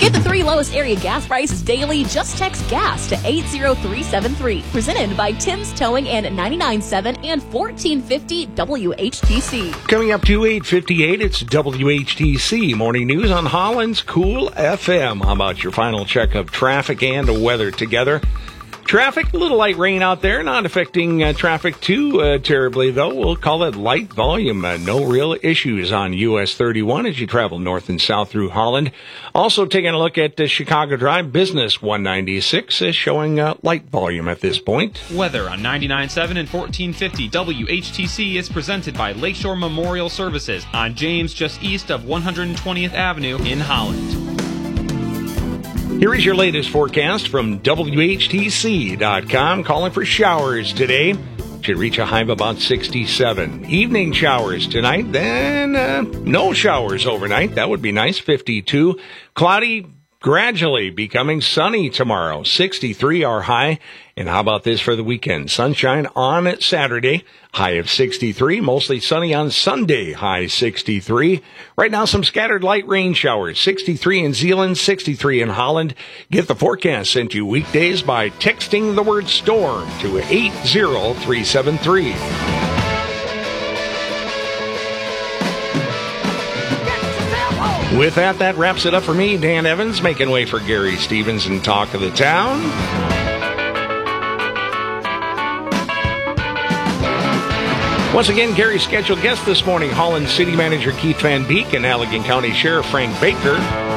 Get the 3 lowest area gas prices daily. Just text GAS to 80373. Presented by Tim's Towing and 99.7 and 1450 WHTC. Coming up to 8:58, it's WHTC Morning News on Holland's Cool FM. How about your final check of traffic and weather together? Traffic, a little light rain out there, not affecting traffic too terribly, though. We'll call it light volume. No real issues on US 31 as you travel north and south through Holland. Also taking a look at Chicago Drive, Business 196 is showing light volume at this point. Weather on 99.7 and 1450 WHTC is presented by Lakeshore Memorial Services on James, just east of 120th Avenue in Holland. Here is your latest forecast from WHTC.com. Calling for showers today. Should reach a high of about 67. Evening showers tonight, then no showers overnight. That would be nice, 52. Cloudy, gradually becoming sunny tomorrow, 63 our high. And how about this for the weekend? Sunshine on Saturday, high of 63. Mostly sunny on Sunday, high 63. Right now, some scattered light rain showers, 63 in Zeeland, 63 in Holland. Get the forecast sent to you weekdays by texting the word storm to 80373. With that wraps it up for me, Dan Evans, making way for Gary Stevens and Talk of the Town. Once again, Gary's scheduled guests this morning, Holland City Manager Keith Van Beek and Allegan County Sheriff Frank Baker.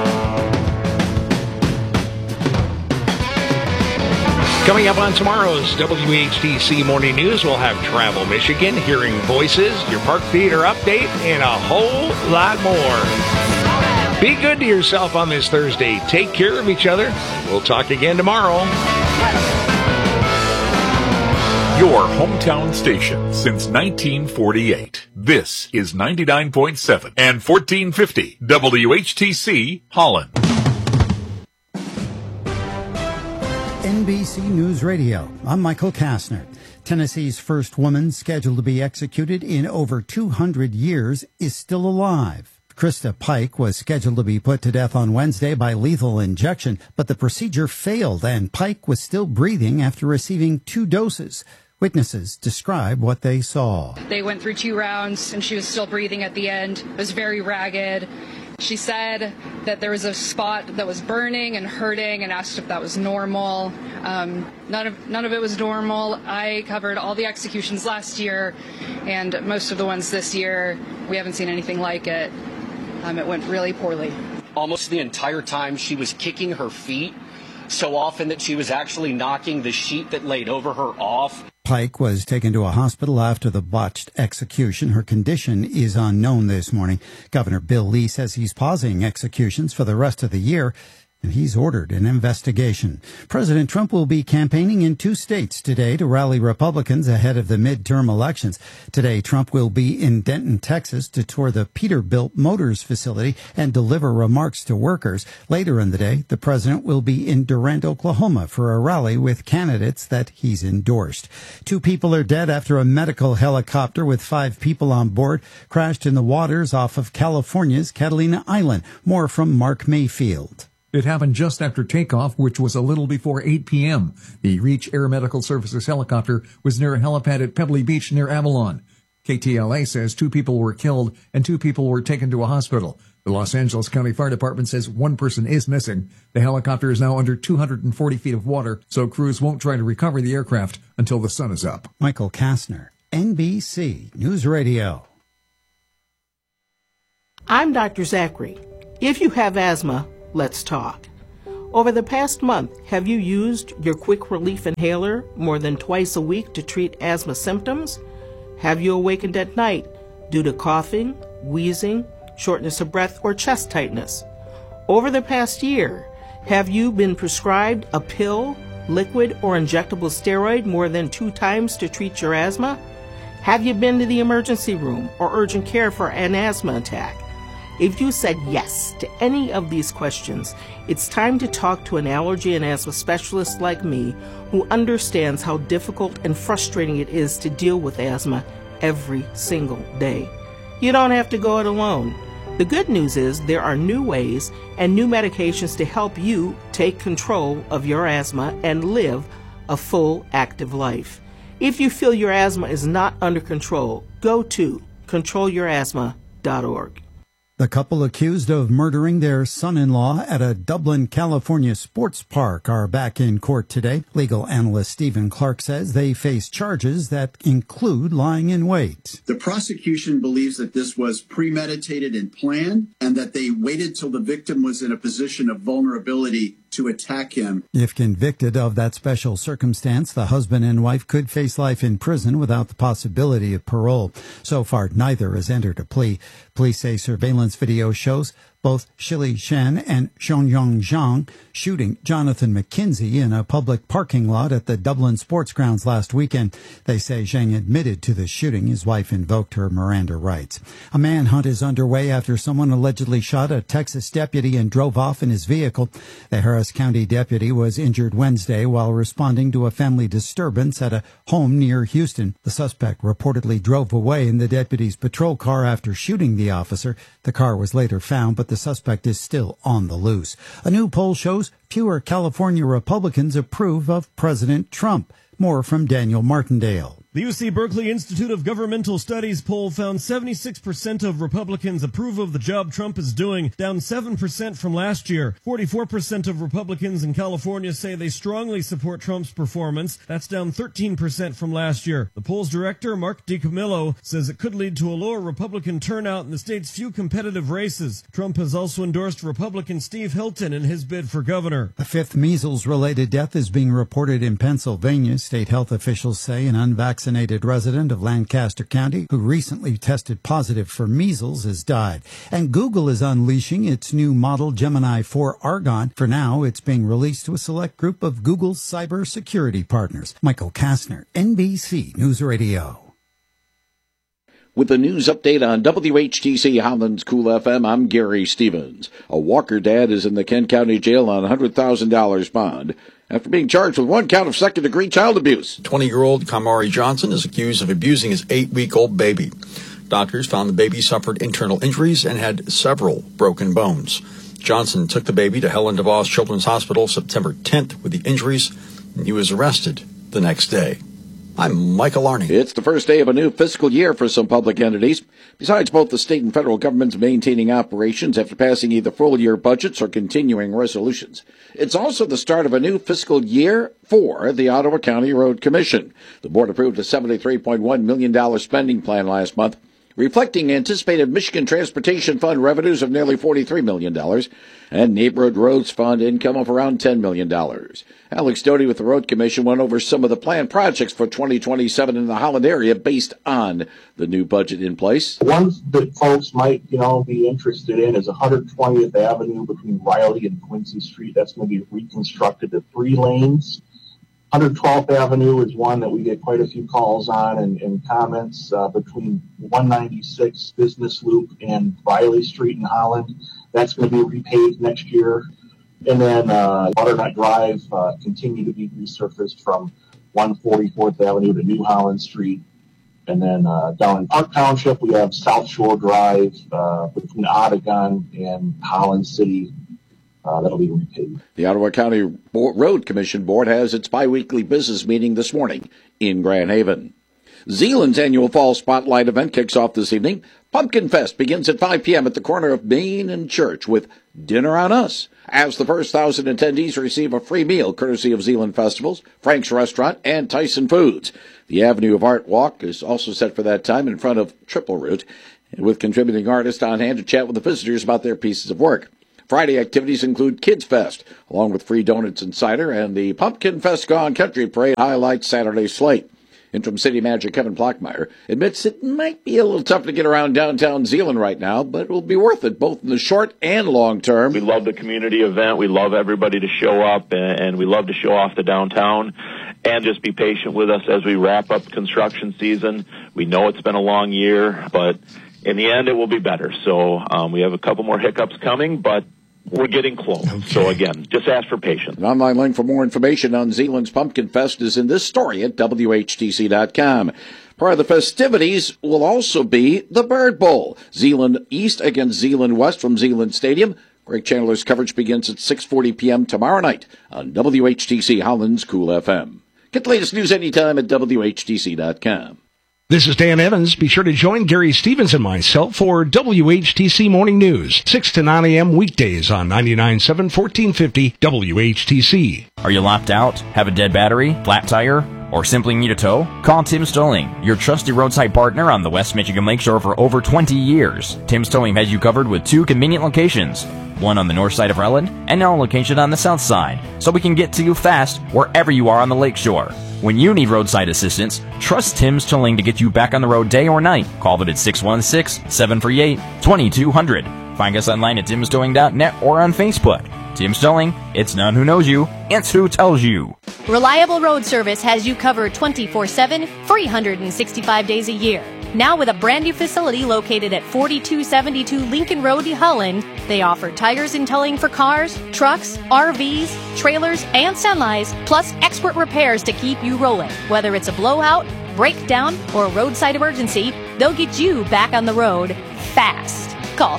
Coming up on tomorrow's WHTC Morning News, we'll have Travel Michigan, Hearing Voices, your Park Theater update, and a whole lot more. Be good to yourself on this Thursday. Take care of each other. We'll talk again tomorrow. Your hometown station since 1948. This is 99.7 and 1450 WHTC Holland. NBC News Radio. I'm Michael Kastner. Tennessee's first woman scheduled to be executed in over 200 years is still alive. Krista Pike was scheduled to be put to death on Wednesday by lethal injection, but the procedure failed and Pike was still breathing after receiving 2 doses. Witnesses describe what they saw. They went through 2 rounds and she was still breathing at the end. It was very ragged. She said that there was a spot that was burning and hurting and asked if that was normal. None of it was normal. I covered all the executions last year and most of the ones this year. We haven't seen anything like it. It went really poorly. Almost the entire time she was kicking her feet so often that she was actually knocking the sheet that laid over her off. Pike was taken to a hospital after the botched execution. Her condition is unknown this morning. Governor Bill Lee says he's pausing executions for the rest of the year, and he's ordered an investigation. President Trump will be campaigning in 2 states today to rally Republicans ahead of the midterm elections. Today, Trump will be in Denton, Texas to tour the Peterbilt Motors facility and deliver remarks to workers. Later in the day, the president will be in Durant, Oklahoma for a rally with candidates that he's endorsed. 2 people are dead after a medical helicopter with 5 people on board crashed in the waters off of California's Catalina Island. More from Mark Mayfield. It happened just after takeoff, which was a little before 8 p.m. The Reach Air Medical Services helicopter was near a helipad at Pebbly Beach near Avalon. KTLA says 2 people were killed and 2 people were taken to a hospital. The Los Angeles County Fire Department says 1 person is missing. The helicopter is now under 240 feet of water, so crews won't try to recover the aircraft until the sun is up. Michael Kastner, NBC News Radio. I'm Dr. Zachary. If you have asthma, let's talk. Over the past month, have you used your quick relief inhaler more than twice a week to treat asthma symptoms? Have you awakened at night due to coughing, wheezing, shortness of breath, or chest tightness? Over the past year, have you been prescribed a pill, liquid, or injectable steroid more than 2 times to treat your asthma? Have you been to the emergency room or urgent care for an asthma attack? If you said yes to any of these questions, it's time to talk to an allergy and asthma specialist like me who understands how difficult and frustrating it is to deal with asthma every single day. You don't have to go it alone. The good news is there are new ways and new medications to help you take control of your asthma and live a full, active life. If you feel your asthma is not under control, go to controlyourasthma.org. The couple accused of murdering their son-in-law at a Dublin, California sports park are back in court today. Legal analyst Stephen Clark says they face charges that include lying in wait. The prosecution believes that this was premeditated and planned, and that they waited till the victim was in a position of vulnerability to attack him. If convicted of that special circumstance, the husband and wife could face life in prison without the possibility of parole. So far, neither has entered a plea. Police say surveillance video shows both Shili Shen and Xiaoyong Zhang shooting Jonathan McKinsey in a public parking lot at the Dublin sports grounds last weekend. They say Zhang admitted to the shooting. His wife invoked her Miranda rights. A manhunt is underway after someone allegedly shot a Texas deputy and drove off in his vehicle. The Harris County deputy was injured Wednesday while responding to a family disturbance at a home near Houston. The suspect reportedly drove away in the deputy's patrol car after shooting the officer. The car was later found, but the suspect is still on the loose. A new poll shows fewer California Republicans approve of President Trump. More from Daniel Martindale. The UC Berkeley Institute of Governmental Studies poll found 76% of Republicans approve of the job Trump is doing, down 7% from last year. 44% of Republicans in California say they strongly support Trump's performance. That's down 13% from last year. The poll's director, Mark DiCamillo, says it could lead to a lower Republican turnout in the state's few competitive races. Trump has also endorsed Republican Steve Hilton in his bid for governor. A fifth measles-related death is being reported in Pennsylvania. State health officials say an unvaccinated resident of Lancaster County who recently tested positive for measles has died. And Google is unleashing its new model Gemini 4 Argon. For now, it's being released to a select group of Google's cybersecurity partners. Michael Kastner, NBC News Radio. With the news update on WHTC Holland's Cool FM, I'm Gary Stevens. A Walker dad is in the Kent County Jail on $100,000 bond after being charged with one count of second-degree child abuse. 20-year-old Kamari Johnson is accused of abusing his 8-week-old baby. Doctors found the baby suffered internal injuries and had several broken bones. Johnson took the baby to Helen DeVos Children's Hospital September 10th with the injuries, and he was arrested the next day. I'm Michael Arney. It's the first day of a new fiscal year for some public entities. Besides, both the state and federal governments maintaining operations after passing either full-year budgets or continuing resolutions. It's also the start of a new fiscal year for the Ottawa County Road Commission. The board approved a $73.1 million spending plan last month, reflecting anticipated Michigan Transportation Fund revenues of nearly $43 million and Neighborhood Roads Fund income of around $10 million. Alex Doty with the Road Commission went over some of the planned projects for 2027 in the Holland area based on the new budget in place. Ones that folks might, be interested in is 120th Avenue between Riley and Quincy Street. That's going to be reconstructed to 3 lanes. 112th Avenue is one that we get quite a few calls on and comments between 196 Business Loop and Riley Street in Holland. That's going to be repaved next year. And then Butternut Drive continue to be resurfaced from 144th Avenue to New Holland Street. And then down in Park Township, we have South Shore Drive between Ottagon and Holland City. That'll be repaid. The Ottawa County Road Commission Board has its biweekly business meeting this morning in Grand Haven. Zeeland's annual Fall Spotlight event kicks off this evening. Pumpkin Fest begins at 5 p.m. at the corner of Main and Church with Dinner on Us, as the first 1,000 attendees receive a free meal courtesy of Zeeland Festivals, Frank's Restaurant, and Tyson Foods. The Avenue of Art Walk is also set for that time in front of Triple Route, with contributing artists on hand to chat with the visitors about their pieces of work. Friday activities include Kids Fest, along with free donuts and cider, and the Pumpkin Fest Gone Country Parade highlights Saturday's slate. Interim City Manager Kevin Plockmeyer admits it might be a little tough to get around downtown Zeeland right now, but it will be worth it, both in the short and long term. We love the community event. We love everybody to show up, and we love to show off the downtown. And just be patient with us as we wrap up construction season. We know it's been a long year, but in the end, it will be better. So we have a couple more hiccups coming, but we're getting close. Okay. So again, just ask for patience. An online link for more information on Zeeland's Pumpkin Fest is in this story at WHTC.com. Part of the festivities will also be the Bird Bowl. Zeeland East against Zeeland West from Zeeland Stadium. Greg Chandler's coverage begins at 6:40 p.m. tomorrow night on WHTC Holland's Cool FM. Get the latest news anytime at WHTC.com. This is Dan Evans. Be sure to join Gary Stevens and myself for WHTC Morning News, 6 to 9 a.m. weekdays on 99.7 1450 WHTC. Are you locked out? Have a dead battery? Flat tire? Or simply need a tow? Call Tim's Towing, your trusty roadside partner on the West Michigan Lakeshore for over 20 years. Tim's Towing has you covered with 2 convenient locations, one on the north side of Relland and another location on the south side, so we can get to you fast wherever you are on the lakeshore. When you need roadside assistance, trust Tim's Towing to get you back on the road day or night. Call them at 616-738-2200. Find us online at timstowing.net or on Facebook. Tim's Towing, it's not who knows you, it's who tells you. Reliable Road Service has you covered 24/7, 365 days a year. Now with a brand new facility located at 4272 Lincoln Road, Holland, they offer tires and towing for cars, trucks, RVs, trailers, and semis, plus expert repairs to keep you rolling. Whether it's a blowout, breakdown, or a roadside emergency, they'll get you back on the road fast. Call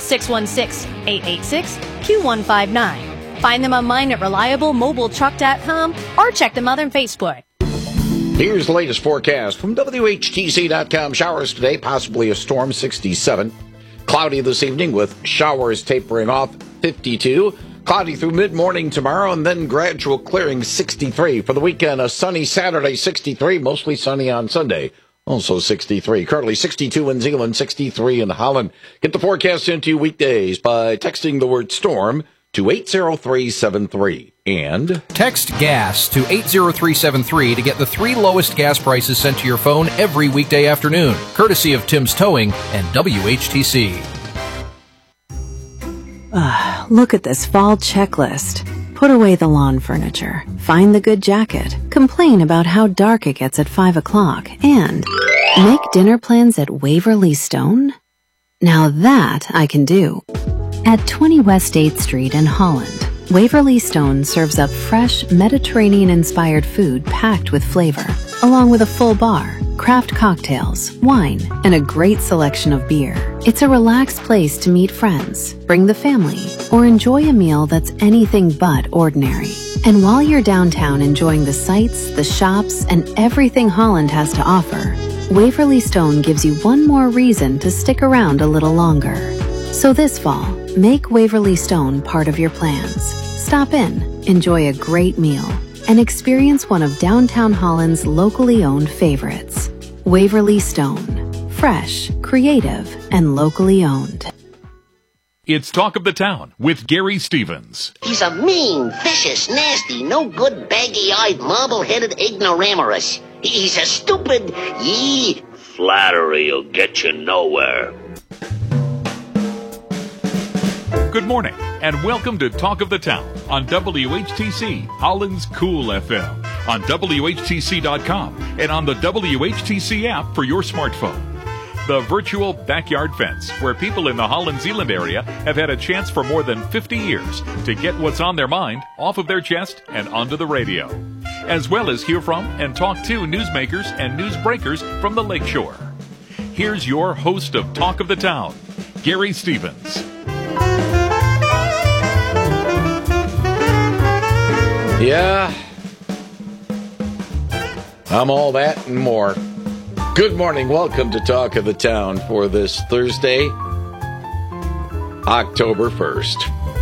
616-886-Q159. Find them online at reliablemobiletruck.com or check them out on Facebook. Here's the latest forecast from WHTC.com. Showers today, possibly a storm, 67. Cloudy this evening with showers tapering off, 52. Cloudy through mid-morning tomorrow and then gradual clearing, 63. For the weekend, a sunny Saturday, 63. Mostly sunny on Sunday, also 63. Currently 62 in Zeeland, 63 in Holland. Get the forecast into you weekdays by texting the word storm to 80373 and text GAS to 80373 to get the 3 lowest gas prices sent to your phone every weekday afternoon, courtesy of Tim's Towing and WHTC. Look at this fall checklist. Put away the lawn furniture, find the good jacket, complain about how dark it gets at 5 o'clock, and make dinner plans at Waverly Stone? Now that I can do. At 20 West 8th Street in Holland, Waverly Stone serves up fresh, Mediterranean-inspired food packed with flavor, along with a full bar, craft cocktails, wine, and a great selection of beer. It's a relaxed place to meet friends, bring the family, or enjoy a meal that's anything but ordinary. And while you're downtown enjoying the sights, the shops, and everything Holland has to offer, Waverly Stone gives you one more reason to stick around a little longer. So this fall, make Waverly Stone part of your plans. Stop in, enjoy a great meal, and experience one of downtown Holland's locally owned favorites. Waverly Stone. Fresh, creative, and locally owned. It's Talk of the Town with Gary Stevens. He's a mean, vicious, nasty, no good, baggy-eyed, marble-headed ignoramus. He's a stupid, flattery'll get you nowhere. Good morning, and welcome to Talk of the Town on WHTC, Holland's Cool FM, on WHTC.com, and on the WHTC app for your smartphone. The virtual backyard fence, where people in the Holland-Zeeland area have had a chance for more than 50 years to get what's on their mind off of their chest and onto the radio, as well as hear from and talk to newsmakers and newsbreakers from the lakeshore. Here's your host of Talk of the Town, Gary Stevens. Yeah, I'm all that and more. Good morning. Welcome to Talk of the Town for this Thursday, October 1st.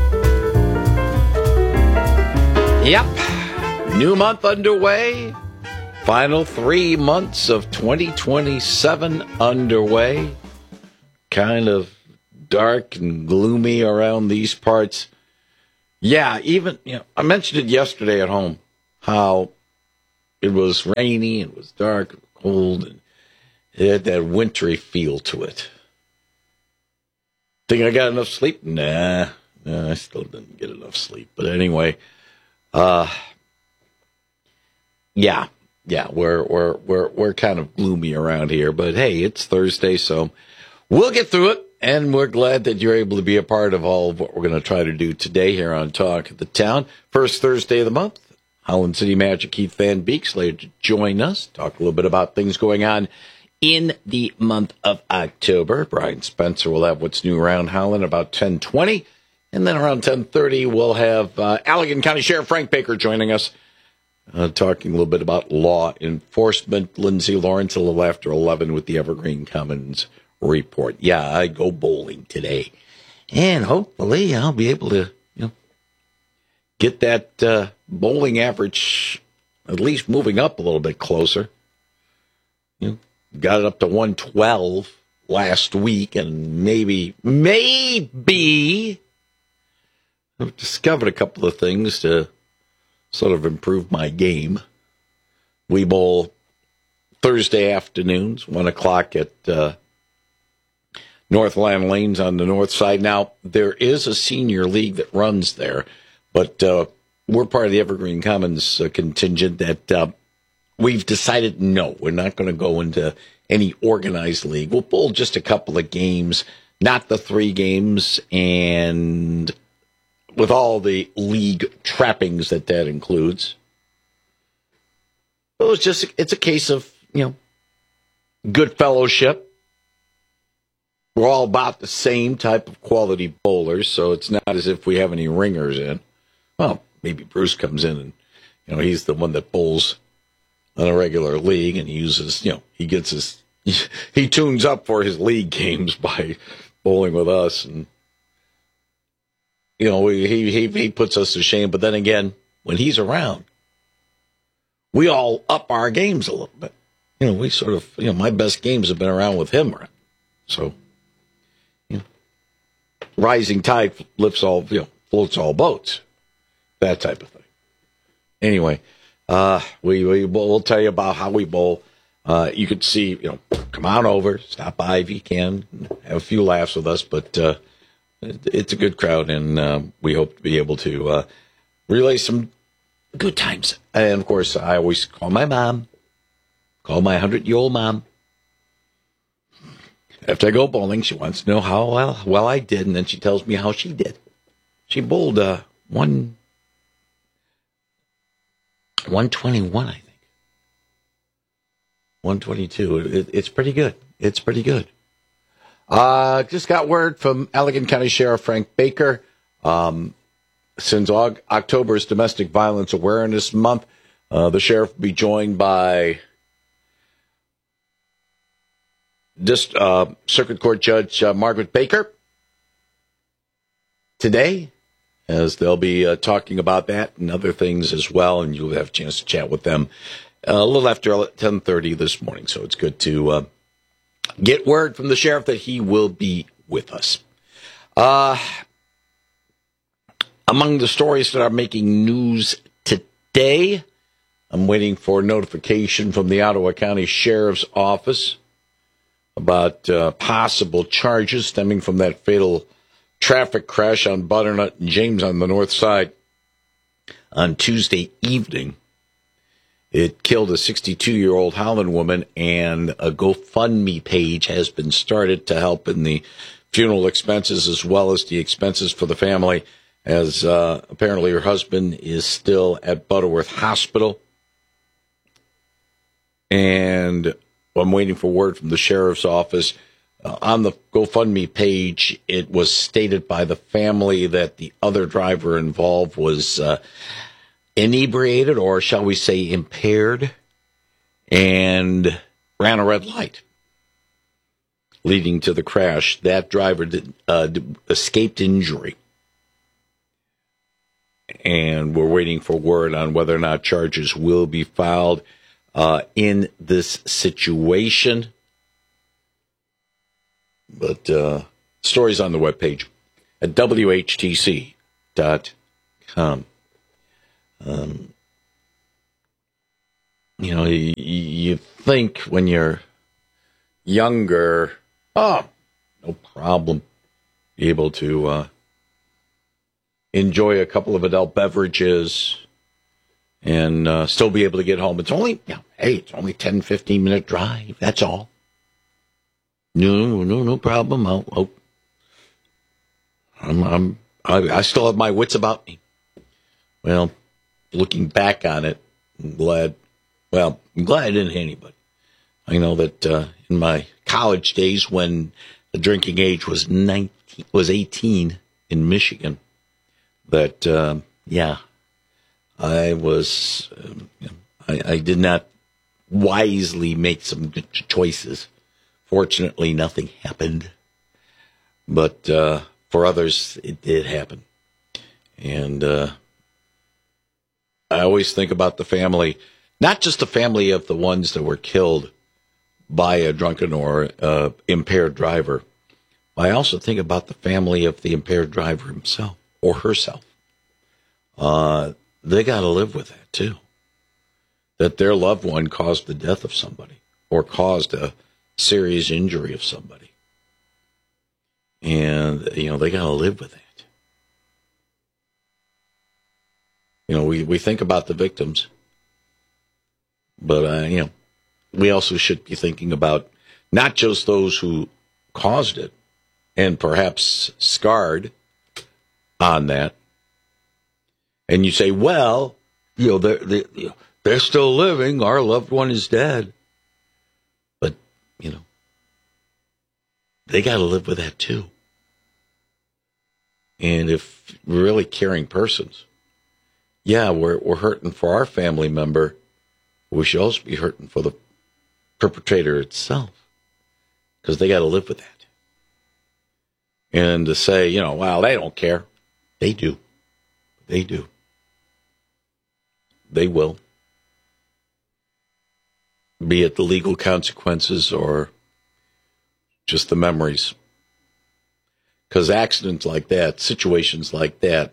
Yep, new month underway. Final 3 months of 2027 underway. Kind of dark and gloomy around these parts. Yeah, even, I mentioned it yesterday at home, how it was rainy, it was dark, cold, and it had that wintry feel to it. Think I got enough sleep? Nah, I still didn't get enough sleep. But anyway, yeah, we're kind of gloomy around here. But hey, it's Thursday, so we'll get through it. And we're glad that you're able to be a part of all of what we're going to try to do today here on Talk of the Town. First Thursday of the month, Holland City Magic Keith Van Beek slated to join us, talk a little bit about things going on in the month of October. Brian Spencer will have what's new around Holland about 10:20. And then around 10:30, we'll have Allegan County Sheriff Frank Baker joining us, talking a little bit about law enforcement. Lindsay Lawrence a little after 11 with the Evergreen Commons report. Yeah, I go bowling today. And hopefully I'll be able to, get that bowling average at least moving up a little bit closer. Got it up to 112 last week, and maybe I've discovered a couple of things to sort of improve my game. We bowl Thursday afternoons, 1 o'clock at Northland Lanes on the north side. Now, there is a senior league that runs there, but we're part of the Evergreen Commons contingent that we've decided, no, we're not going to go into any organized league. We'll bowl just a couple of games, not the 3 games, and with all the league trappings that includes. It's a case of, good fellowship. We're all about the same type of quality bowlers, so it's not as if we have any ringers in. Well, maybe Bruce comes in and, he's the one that bowls on a regular league, and he uses, he tunes up for his league games by bowling with us, and, he puts us to shame. But then again, when he's around, we all up our games a little bit. We sort of, my best games have been around with him. So, rising tide lifts all, floats all boats. That type of thing. Anyway, we'll tell you about how we bowl. You could see, come on over, stop by if you can, have a few laughs with us. But it's a good crowd, and we hope to be able to relay some good times. And, of course, I always call my mom, call my 100-year-old mom. After I go bowling, she wants to know how well I did, and then she tells me how she did. She bowled 121, I think. 122. It's pretty good. It's pretty good. Just got word from Allegan County Sheriff Frank Baker. Since October is Domestic Violence Awareness Month, the sheriff will be joined by Circuit Court Judge Margaret Baker today, as they'll be talking about that and other things as well, and you'll have a chance to chat with them a little after 10:30 this morning. So it's good to get word from the sheriff that he will be with us. Among the stories that are making news today, I'm waiting for notification from the Ottawa County Sheriff's Office about possible charges stemming from that fatal traffic crash on Butternut and James on the north side on Tuesday evening. It killed a 62-year-old Holland woman, and a GoFundMe page has been started to help in the funeral expenses as well as the expenses for the family, as apparently her husband is still at Butterworth Hospital. And I'm waiting for word from the sheriff's office. On the GoFundMe page, it was stated by the family that the other driver involved was inebriated, or shall we say impaired, and ran a red light, leading to the crash. That driver escaped injury. And we're waiting for word on whether or not charges will be filed in this situation. But stories on the webpage at WHTC.com. You think when you're younger, no problem, be able to enjoy a couple of adult beverages and still be able to get home. It's only, it's only 10, 15-minute drive. That's all. No problem. I'll I still have my wits about me. Well, looking back on it, I'm glad I didn't hit anybody. I know that in my college days, when the drinking age was 18 in Michigan, that I was I did not wisely make some good choices. Fortunately, nothing happened, but for others, it did happen. And I always think about the family, not just the family of the ones that were killed by a drunken or impaired driver. I also think about the family of the impaired driver himself or herself. They got to live with that too. That their loved one caused the death of somebody or caused a serious injury of somebody. And, they got to live with that. We think about the victims, but, we also should be thinking about not just those who caused it and perhaps scarred on that. And you say, well, they're still living. Our loved one is dead. But, they got to live with that too. And if we're really caring persons, we're hurting for our family member. We should also be hurting for the perpetrator itself, because they got to live with that. And to say, well, they don't care. They do. They do. They will. Be it the legal consequences or just the memories. Because accidents like that, situations like that,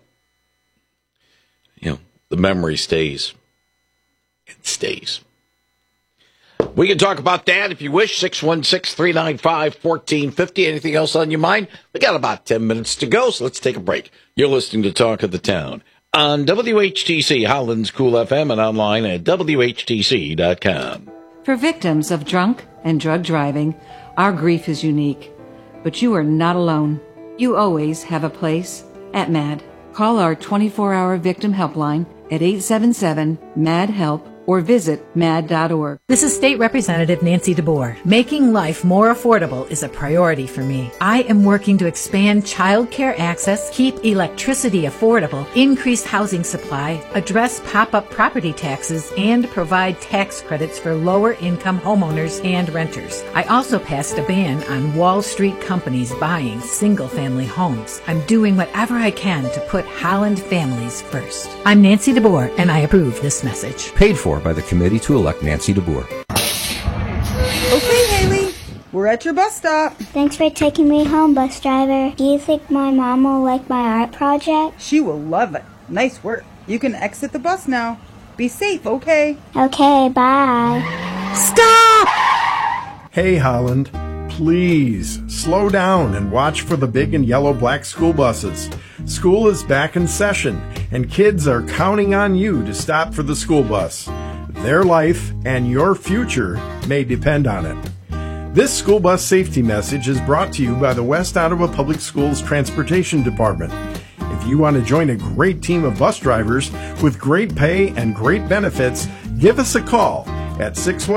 the memory stays. It stays. We can talk about that if you wish. 616-395-1450. Anything else on your mind? We got about 10 minutes to go, so let's take a break. You're listening to Talk of the Town on WHTC, Holland's Cool FM, and online at WHTC.com. For victims of drunk and drug driving, our grief is unique. But you are not alone. You always have a place at MAD. Call our 24-hour victim helpline at 877-MAD-HELP or visit mad.org. This is State Representative Nancy DeBoer. Making life more affordable is a priority for me. I am working to expand child care access, keep electricity affordable, increase housing supply, address pop-up property taxes, and provide tax credits for lower-income homeowners and renters. I also passed a ban on Wall Street companies buying single-family homes. I'm doing whatever I can to put Holland families first. I'm Nancy DeBoer, and I approve this message. Paid for by the committee to elect Nancy DeBoer. Okay, Haley, we're at your bus stop. Thanks for taking me home, bus driver. Do you think my mom will like my art project? She will love it. Nice work. You can exit the bus now. Be safe, okay? Okay, bye. Stop! Hey, Holland, please slow down and watch for the big and yellow black school buses. School is back in session, and kids are counting on you to stop for the school bus. Their life and your future may depend on it. This school bus safety message is brought to you by the West Ottawa Public Schools Transportation Department. If you want to join a great team of bus drivers with great pay and great benefits, give us a call at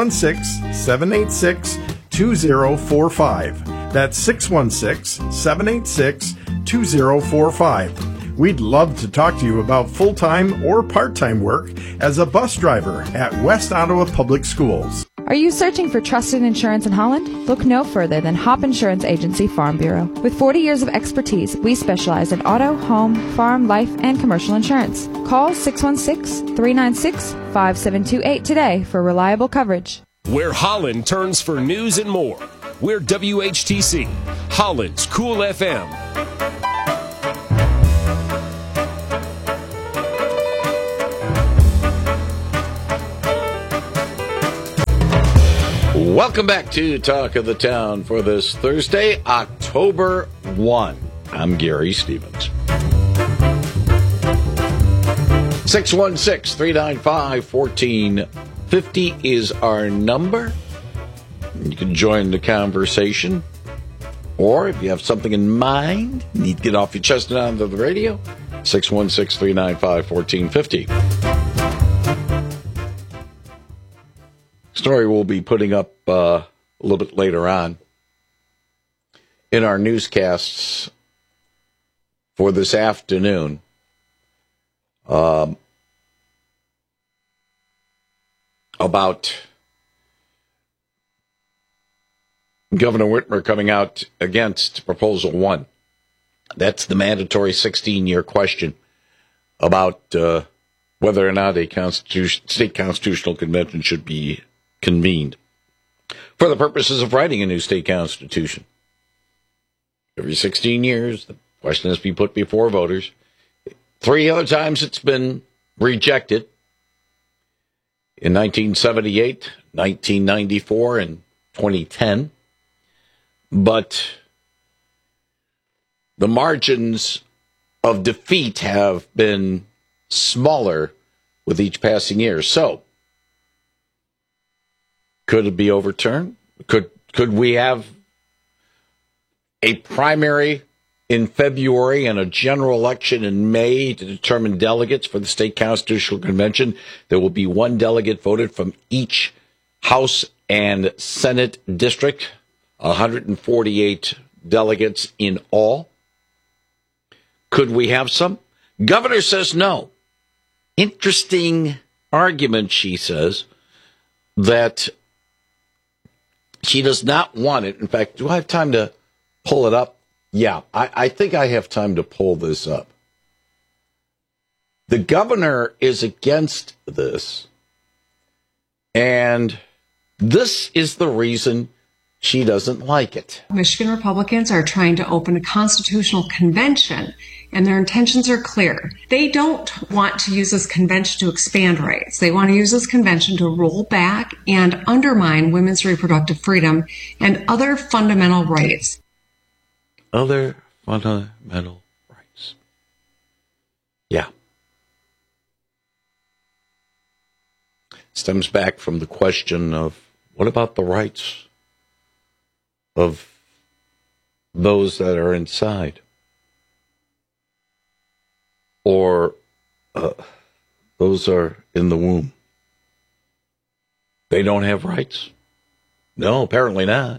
616-786-2045. That's 616-786-2045. We'd love to talk to you about full-time or part-time work as a bus driver at West Ottawa Public Schools. Are you searching for trusted insurance in Holland? Look no further than Hop Insurance Agency Farm Bureau. With 40 years of expertise, we specialize in auto, home, farm, life, and commercial insurance. Call 616-396-5728 today for reliable coverage. Where Holland turns for news and more. We're WHTC, Holland's Cool FM. Welcome back to Talk of the Town for this Thursday, October 1. I'm Gary Stevens. 616-395-1450 is our number. You can join the conversation. Or if you have something in mind, need to get off your chest and onto the radio, 616-395-1450. Story we'll be putting up a little bit later on in our newscasts for this afternoon. About Governor Whitmer coming out against Proposal 1. That's the mandatory 16-year question about whether or not a state constitutional convention should be convened for the purposes of writing a new state constitution. Every 16 years, the question has to be put before voters. 3 other times it's been rejected. In 1978, 1994, and 2010. But the margins of defeat have been smaller with each passing year. So, could it be overturned? Could we have a primary in February and a general election in May to determine delegates for the state constitutional convention? There will be one delegate voted from each House and Senate district, 148 delegates in all. Could we have some? Governor says no. Interesting argument, she says, that she does not want it. In fact, do I have time to pull it up? Yeah, I think I have time to pull this up. The governor is against this, and this is the reason she doesn't like it. Michigan Republicans are trying to open a constitutional convention, and their intentions are clear. They don't want to use this convention to expand rights. They want to use this convention to roll back and undermine women's reproductive freedom and other fundamental rights. Other fundamental rights. Yeah. Stems back from the question of what about the rights of those that are inside? Or those are in the womb? They don't have rights? No, apparently not.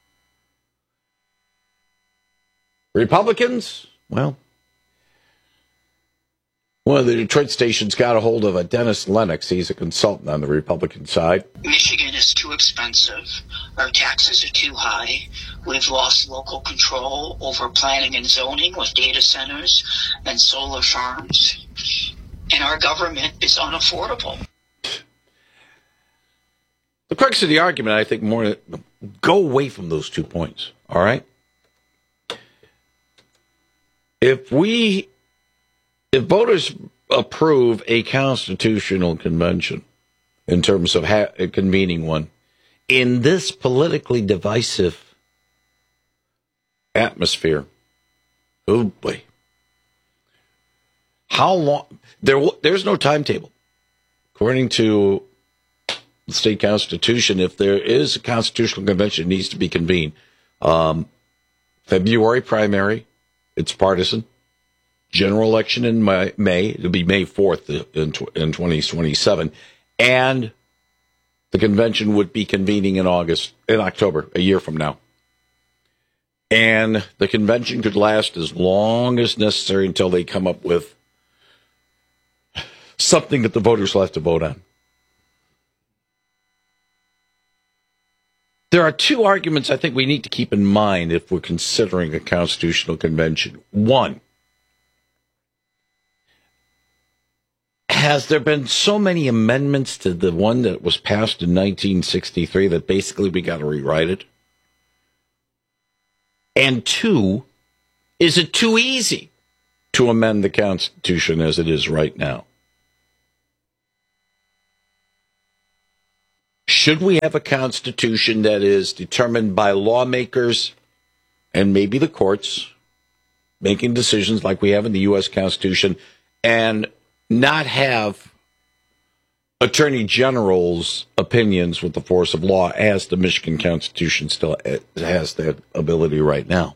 Republicans? Well, one of the Detroit stations got a hold of a Dennis Lennox. He's a consultant on the Republican side. Michigan is too expensive. Our taxes are too high. We've lost local control over planning and zoning with data centers and solar farms. And our government is unaffordable. The crux of the argument, I think, more go away from those 2 points, all right? If voters approve a constitutional convention in terms of convening one in this politically divisive atmosphere, oh boy, how long? There's no timetable. According to the state constitution, if there is a constitutional convention, it needs to be convened. February primary. It's partisan. General election in May. It'll be May 4th in 2027. And the convention would be convening in October, a year from now. And the convention could last as long as necessary until they come up with something that the voters will have to vote on. There are 2 arguments I think we need to keep in mind if we're considering a constitutional convention. One, has there been so many amendments to the one that was passed in 1963 that basically we got to rewrite it? And 2, is it too easy to amend the Constitution as it is right now? Should we have a constitution that is determined by lawmakers and maybe the courts making decisions like we have in the U.S. Constitution and not have Attorney General's opinions with the force of law, as the Michigan Constitution still has that ability right now.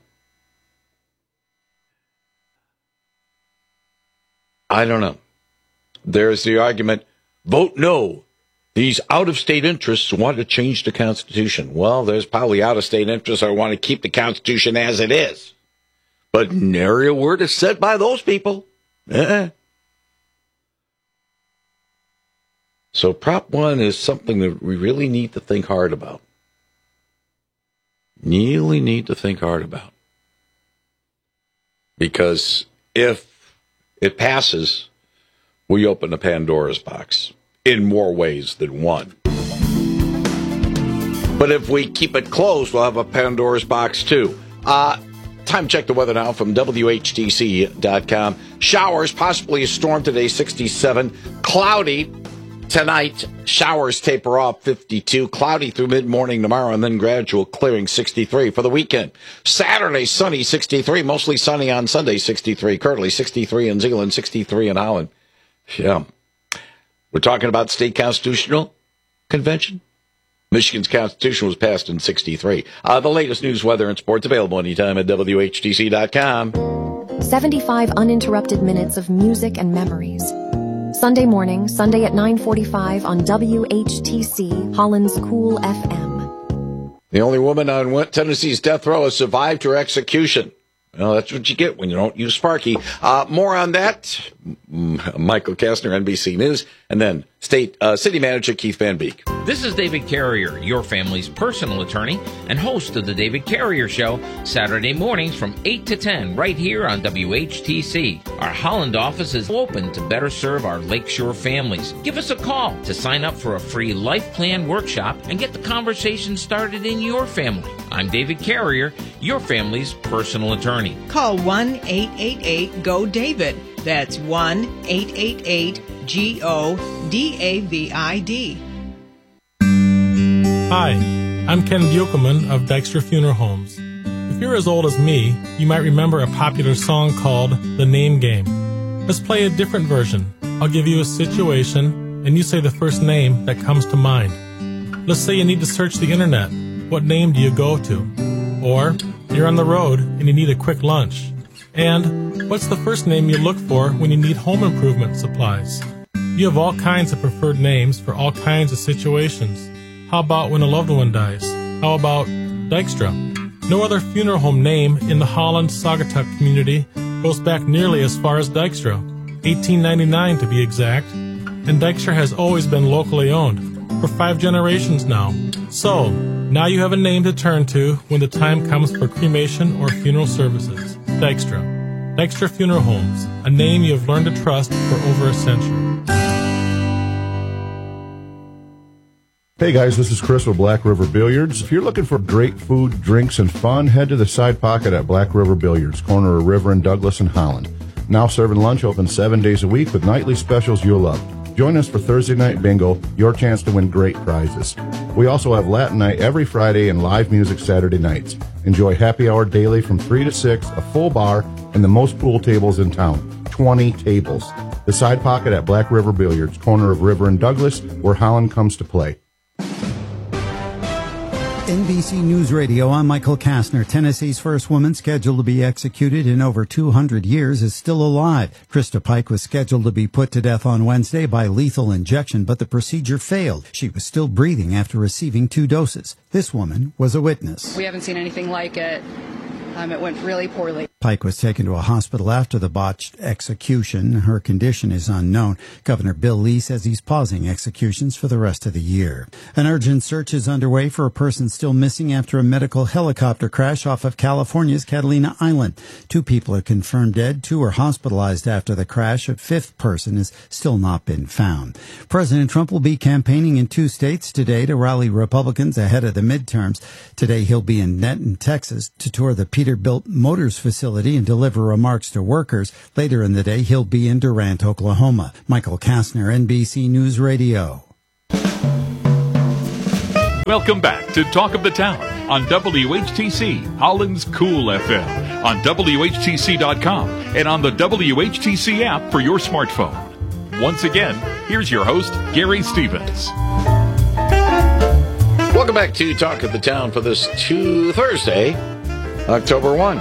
I don't know. There's the argument, vote no. These out-of-state interests want to change the Constitution. Well, there's probably out-of-state interests that want to keep the Constitution as it is. But nary a word is said by those people. So Prop 1 is something that we really need to think hard about. Really need to think hard about. Because if it passes, we open a Pandora's box in more ways than one. But if we keep it closed, we'll have a Pandora's box too. Time check the weather now from WHTC.com. Showers, possibly a storm today, 67. Cloudy tonight. Showers taper off, 52. Cloudy through mid-morning tomorrow, and then gradual clearing, 63. For the weekend, Saturday, sunny, 63. Mostly sunny on Sunday, 63. Currently, 63 in Zeeland, 63 in Holland. Yeah. We're talking about state constitutional convention. Michigan's Constitution was passed in 63. The latest news, weather, and sports available anytime at WHTC.com. 75 uninterrupted minutes of music and memories. Sunday morning, Sunday at 9:45 on WHTC, Holland's Cool FM. The only woman on Tennessee's death row has survived her execution. Well, that's what you get when you don't use Sparky. More on that. Michael Kastner, NBC News, and then City Manager Keith Van Beek. This is David Carrier, your family's personal attorney and host of the David Carrier Show, Saturday mornings from 8 to 10 right here on WHTC. Our Holland office is open to better serve our Lakeshore families. Give us a call to sign up for a free life plan workshop and get the conversation started in your family. I'm David Carrier, your family's personal attorney. Call 1-888-GO-DAVID. That's 1-888-GO-DAVID. Hi, I'm Ken Buchelman of Dykstra Funeral Homes. If you're as old as me, you might remember a popular song called The Name Game. Let's play a different version. I'll give you a situation, and you say the first name that comes to mind. Let's say you need to search the internet. What name do you go to? Or you're on the road and you need a quick lunch. And what's the first name you look for when you need home improvement supplies? You have all kinds of preferred names for all kinds of situations. How about when a loved one dies? How about Dykstra? No other funeral home name in the Holland-Saugatuck community goes back nearly as far as Dykstra, 1899 to be exact, and Dykstra has always been locally owned, for 5 generations now. So, now you have a name to turn to when the time comes for cremation or funeral services. Dykstra. Dykstra Funeral Homes, a name you have learned to trust for over a century. Hey guys, this is Chris with Black River Billiards. If you're looking for great food, drinks, and fun, head to the Side Pocket at Black River Billiards, corner of River and Douglas in Holland. Now serving lunch, open 7 days a week with nightly specials you'll love. Join us for Thursday Night Bingo, your chance to win great prizes. We also have Latin Night every Friday and live music Saturday nights. Enjoy happy hour daily from 3 to 6, a full bar, and the most pool tables in town, 20 tables. The Side Pocket at Black River Billiards, corner of River and Douglas, where Holland comes to play. NBC News Radio, I'm Michael Kastner. Tennessee's first woman scheduled to be executed in over 200 years is still alive. Krista Pike was scheduled to be put to death on Wednesday by lethal injection, but the procedure failed. She was still breathing after receiving 2 doses. This woman was a witness. We haven't seen anything like it. It went really poorly. Pike was taken to a hospital after the botched execution. Her condition is unknown. Governor Bill Lee says he's pausing executions for the rest of the year. An urgent search is underway for a person still missing after a medical helicopter crash off of California's Catalina Island. 2 people are confirmed dead. 2 are hospitalized after the crash. A 5th person has still not been found. President Trump will be campaigning in 2 states today to rally Republicans ahead of the midterms. Today he'll be in Denton, Texas, to tour the Peterbilt Motors facility and deliver remarks to workers. Later in the day, he'll be in Durant, Oklahoma. Michael Kastner, NBC News Radio. Welcome back to Talk of the Town on WHTC, Holland's Cool FM, on WHTC.com, and on the WHTC app for your smartphone. Once again, here's your host, Gary Stevens. Welcome back to Talk of the Town for this Thursday, October 1.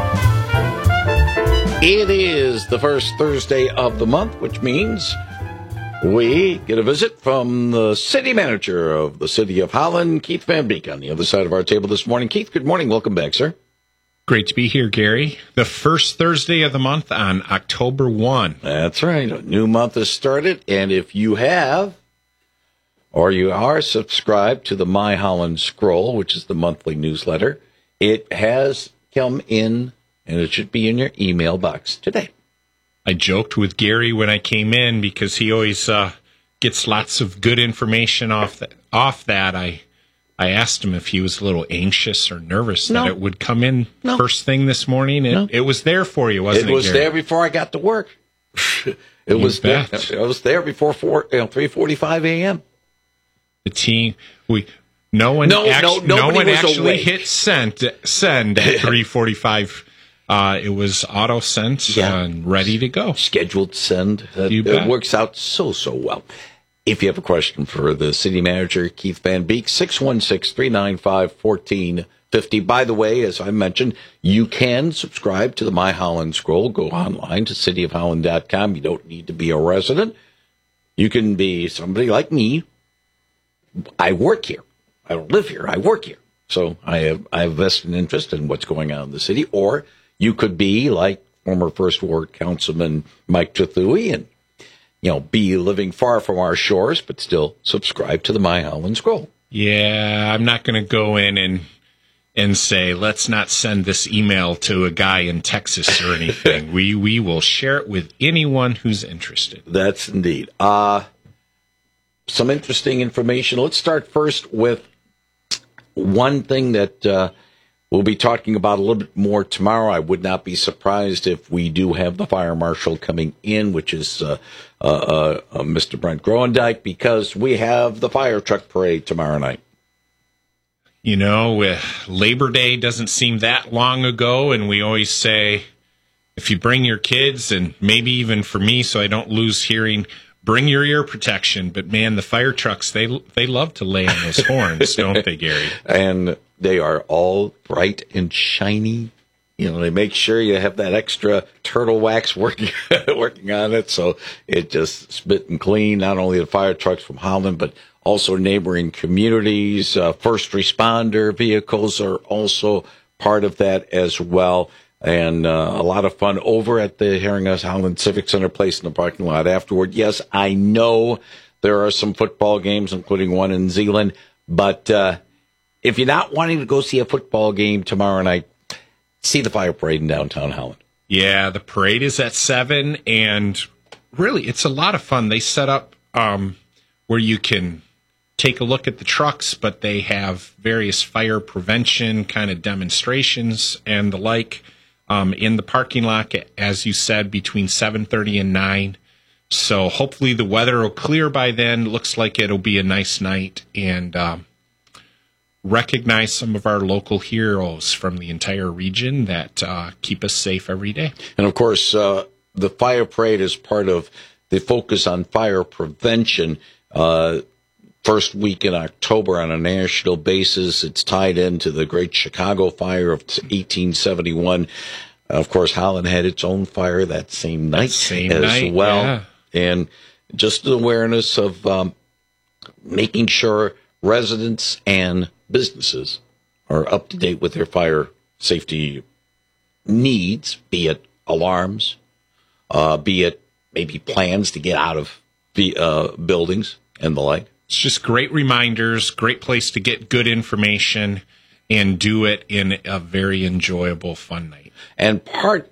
It is the first Thursday of the month, which means we get a visit from the city manager of the city of Holland, Keith Van Beek, on the other side of our table this morning. Keith, good morning. Welcome back, sir. Great to be here, Gary. The first Thursday of the month on October 1. That's right. A new month has started, and if you have or you are subscribed to the My Holland Scroll, which is the monthly newsletter, it has come in, and it should be in your email box today. I joked with Gary when I came in because he always gets lots of good information off that. I asked him if he was a little anxious or nervous that it would come in first thing this morning. It was there for you, wasn't it, It was Gary? there before I got to work. It was there before 3:45 a.m. The team, no one actually hit send at 3:45. It was auto sent and ready to go. Scheduled send. It works out so well. If you have a question for the city manager, Keith Van Beek, 616-395-1450. By the way, as I mentioned, you can subscribe to the My Holland Scroll. Go online to cityofholland.com. You don't need to be a resident. You can be somebody like me. I work here. I don't live here. I work here. So I have vested interest in what's going on in the city. Or you could be like former First Ward Councilman Mike Trethewey and, be living far from our shores, but still subscribe to the My Holland Scroll. Yeah, I'm not going to go in and say, let's not send this email to a guy in Texas or anything. We will share it with anyone who's interested. That's indeed. Some interesting information. Let's start first with one thing that we'll be talking about a little bit more tomorrow. I would not be surprised if we do have the fire marshal coming in, which is Mr. Brent Groendyke, because we have the fire truck parade tomorrow night. Labor Day doesn't seem that long ago, and we always say, if you bring your kids, and maybe even for me, so I don't lose hearing, bring your ear protection. But man, the fire trucks, they love to lay on those horns, don't they, Gary? And they are all bright and shiny. They make sure you have that extra turtle wax working on it, so it just spit and clean. Not only the fire trucks from Holland, but also neighboring communities. First responder vehicles are also part of that as well. And a lot of fun over at the Herringham Holland Civic Center place in the parking lot afterward. Yes, I know there are some football games, including one in Zeeland. But if you're not wanting to go see a football game tomorrow night, see the fire parade in downtown Holland. Yeah, the parade is at 7, and really, it's a lot of fun. They set up where you can take a look at the trucks, but they have various fire prevention kind of demonstrations and the like in the parking lot, as you said, between 7:30 and 9. So hopefully the weather will clear by then. Looks like it'll be a nice night, and recognize some of our local heroes from the entire region that keep us safe every day. And of course, the fire parade is part of the focus on fire prevention. First week in October on a national basis. It's tied into the Great Chicago Fire of 1871. Of course, Holland had its own fire that same night as well. Yeah. And just the awareness of making sure residents and businesses are up to date with their fire safety needs, be it alarms, be it maybe plans to get out of the buildings and the like. It's just great reminders, great place to get good information, and do it in a very enjoyable, fun night. And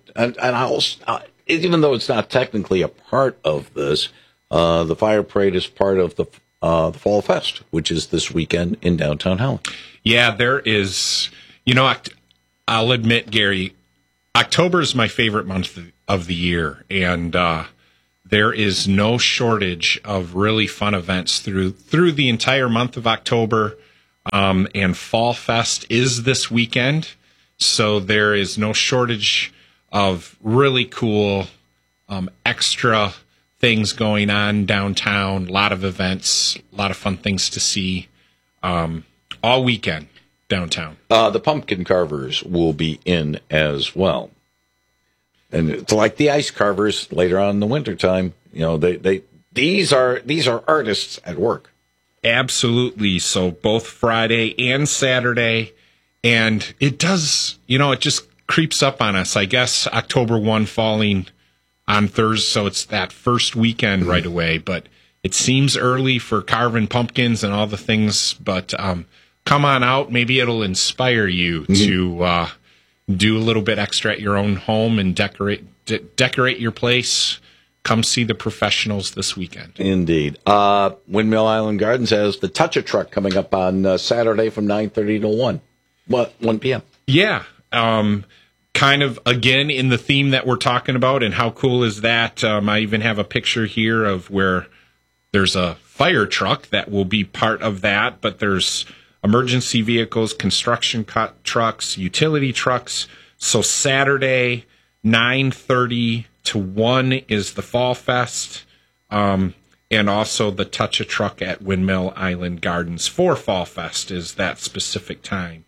even though it's not technically a part of this, the fire parade is part of the Fall Fest, which is this weekend in downtown Holland. Yeah, there is. I'll admit, Gary, October is my favorite month of the year, and there is no shortage of really fun events through the entire month of October, and Fall Fest is this weekend, so there is no shortage of really cool extra things going on downtown, a lot of events, a lot of fun things to see all weekend downtown. The pumpkin carvers will be in as well. And it's like the ice carvers later on in the wintertime. You know, these are artists at work. Absolutely. So both Friday and Saturday. And it does, it just creeps up on us. I guess October 1 falling on Thursday, so it's that first weekend right away. But it seems early for carving pumpkins and all the things. But come on out. Maybe it'll inspire you to do a little bit extra at your own home and decorate your place. Come see the professionals this weekend. Indeed. Windmill Island Gardens has the Touch-A-Truck coming up on Saturday from 9:30 to 1 p.m. Yeah. Kind of, again, in the theme that we're talking about, and how cool is that? I even have a picture here of where there's a fire truck that will be part of that, but there's emergency vehicles, construction trucks, utility trucks. So Saturday, 9:30 to 1 is the Fall Fest, and also the Touch-A-Truck at Windmill Island Gardens for Fall Fest is that specific time.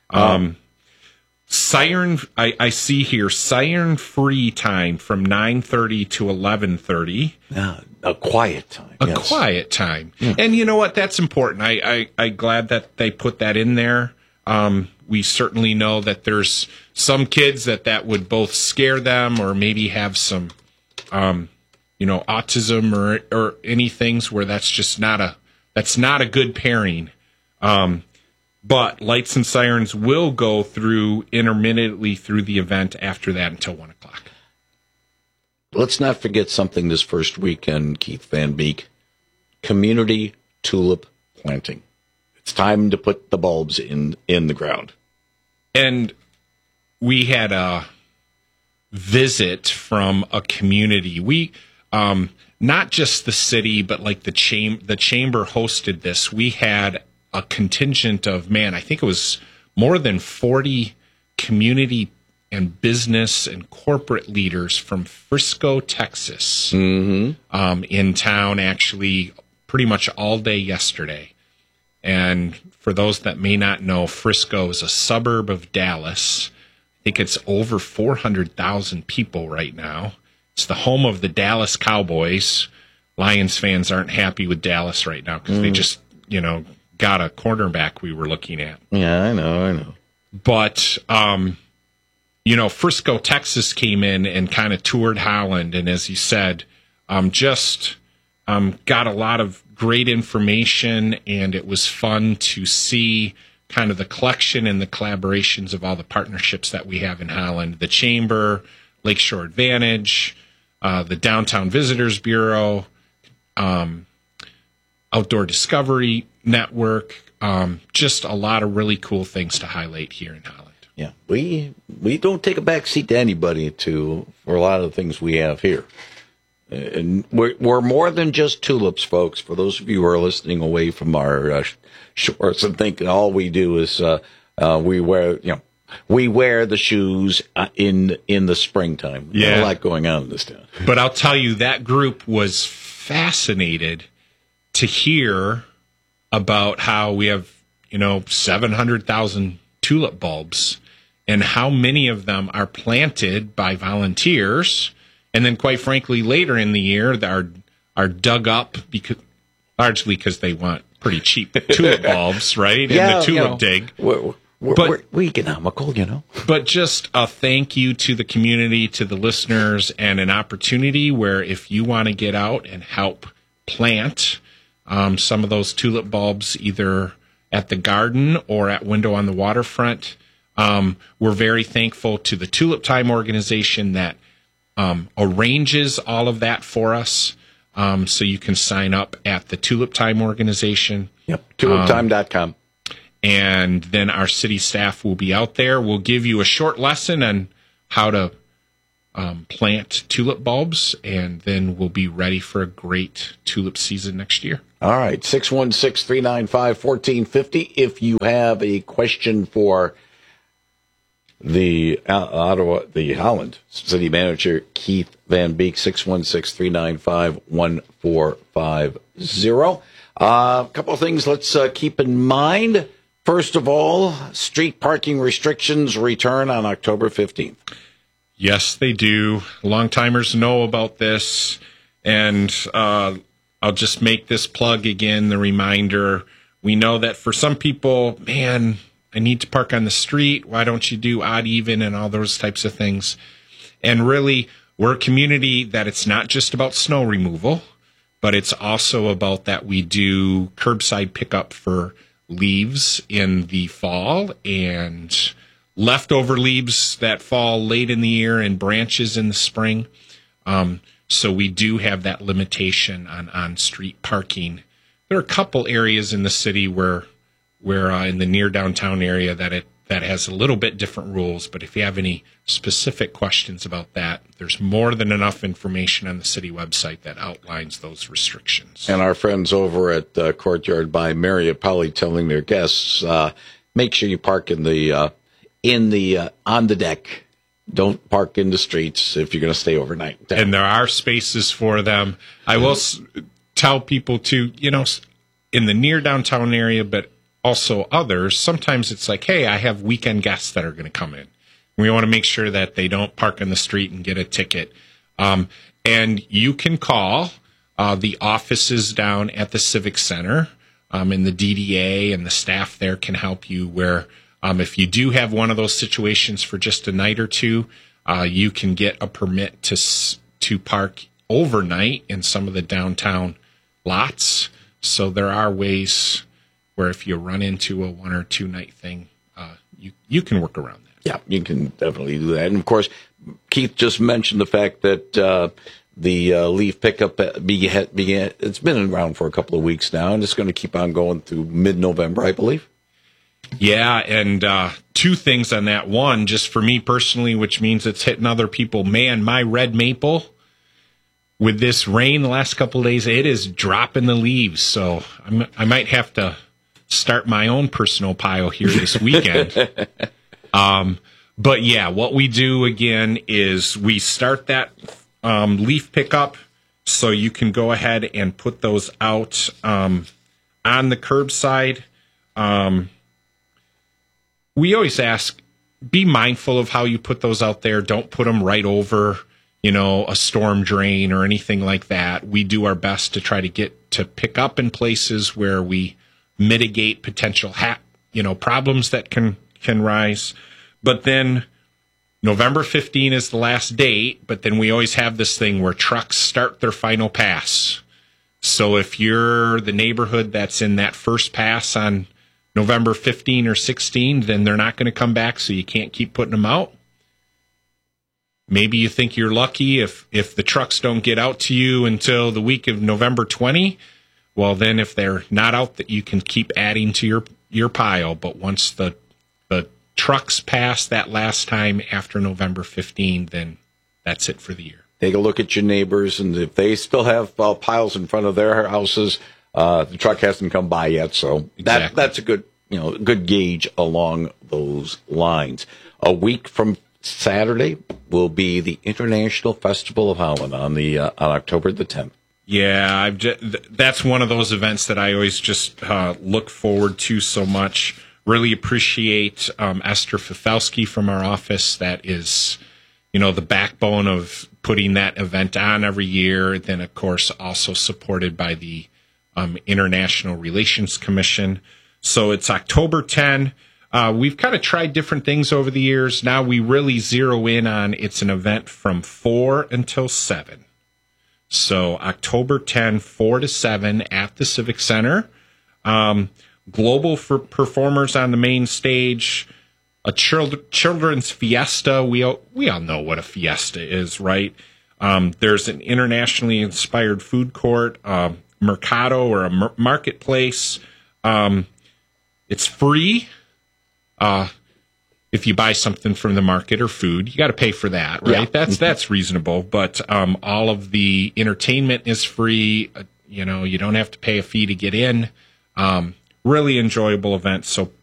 Siren, I see here, siren-free time from 9:30 to 11:30. A quiet time. A quiet time. Yeah. And you know what? That's important. I'm glad that they put that in there. We certainly know that there's some kids that would both scare them or maybe have some, autism or any things where that's just not a good pairing. But lights and sirens will go through intermittently through the event after that until 1 o'clock. Let's not forget something this first weekend, Keith Van Beek. Community tulip planting. It's time to put the bulbs in the ground. And we had a visit from a community. We, not just the city, but like the chamber hosted this. We had a contingent of, I think it was more than 40 community and business and corporate leaders from Frisco, Texas, in town actually pretty much all day yesterday. And for those that may not know, Frisco is a suburb of Dallas. I think it's over 400,000 people right now. It's the home of the Dallas Cowboys. Lions fans aren't happy with Dallas right now because they just, got a cornerback we were looking at. Yeah, I know. But, Frisco, Texas came in and kind of toured Holland. And as you said, got a lot of great information, and it was fun to see kind of the collection and the collaborations of all the partnerships that we have in Holland. The Chamber, Lakeshore Advantage, the Downtown Visitors Bureau, Outdoor Discovery Network, just a lot of really cool things to highlight here in Holland. Yeah, we don't take a back seat to anybody for a lot of the things we have here. And we're more than just tulips, folks. For those of you who are listening away from our shores and thinking all we do is we wear the shoes in the springtime. Yeah, there's a lot going on in this town. But I'll tell you, that group was fascinated to hear about how we have 700,000 tulip bulbs and how many of them are planted by volunteers. And then, quite frankly, later in the year, are dug up largely because they want pretty cheap tulip bulbs, right? Yeah, in the tulip dig. We're economical, But just a thank you to the community, to the listeners, and an opportunity where if you want to get out and help plant some of those tulip bulbs, either at the garden or at Window on the Waterfront, we're very thankful to the Tulip Time organization that arranges all of that for us. So you can sign up at the Tulip Time organization. Yep, tuliptime.com. And then our city staff will be out there. We'll give you a short lesson on how to plant tulip bulbs, and then we'll be ready for a great tulip season next year. All right, 616-395-1450. If you have a question for the Holland City Manager, Keith Van Beek, 616-395-1450. A couple of things let's keep in mind. First of all, street parking restrictions return on October 15th. Yes, they do. Long-timers know about this, and I'll just make this plug again, the reminder. We know that for some people, man, I need to park on the street. Why don't you do odd, even, and all those types of things? And really, we're a community that it's not just about snow removal, but it's also about that we do curbside pickup for leaves in the fall and leftover leaves that fall late in the year and branches in the spring. So we do have that limitation on on-street parking. There are a couple areas in the city where in the near downtown area that has a little bit different rules. But if you have any specific questions about that, there's more than enough information on the city website that outlines those restrictions. And our friends over at Courtyard by Marriott Poly telling their guests, make sure you park on the deck. Don't park in the streets if you're going to stay overnight. And there are spaces for them. I will tell people to, in the near downtown area, but also others, sometimes it's like, hey, I have weekend guests that are going to come in. We want to make sure that they don't park on the street and get a ticket. And you can call the offices down at the Civic Center, and the DDA and the staff there can help you where if you do have one of those situations for just a night or two, you can get a permit to park overnight in some of the downtown lots. So there are ways where if you run into a 1 or 2 night thing, you can work around that. Yeah, you can definitely do that. And of course, Keith just mentioned the fact that the leaf pickup began. It's been around for a couple of weeks now, and it's going to keep on going through mid-November, I believe. Yeah, and 2 things on that. One, just for me personally, which means it's hitting other people. Man, my red maple, with this rain the last couple of days, it is dropping the leaves. So I might have to start my own personal pile here this weekend. But yeah, what we do again is we start that leaf pickup so you can go ahead and put those out on the curbside. We always ask, be mindful of how you put those out there. Don't put them right over, a storm drain or anything like that. We do our best to try to get to pick up in places where we mitigate potential problems that can rise. But then November 15 is the last date, but then we always have this thing where trucks start their final pass. So if you're the neighborhood that's in that first pass on November 15 or 16, then they're not going to come back, so you can't keep putting them out. Maybe you think you're lucky if the trucks don't get out to you until the week of November 20. Well, then if they're not out, that you can keep adding to your pile. But once the trucks pass that last time after November 15, then that's it for the year. Take a look at your neighbors, and if they still have piles in front of their houses, the truck hasn't come by yet, so that's a good gauge along those lines. A week from Saturday will be the International Festival of Holland on October the 10th. Yeah, that's one of those events that I always just look forward to so much. Really appreciate Esther Fifelski from our office. That is, the backbone of putting that event on every year. Then, of course, also supported by the International Relations Commission. So it's October 10. We've kind of tried different things over the years. Now we really zero in on it's an event from 4 until 7. So October 10, 4 to 7 at the Civic Center. Global for performers on the main stage. A children's fiesta. We all know what a fiesta is, right? There's an internationally inspired food court, mercado or a marketplace. It's free. If you buy something from the market or food, you got to pay for that, right? Yeah. That's reasonable. But all of the entertainment is free. You don't have to pay a fee to get in. Really enjoyable event. So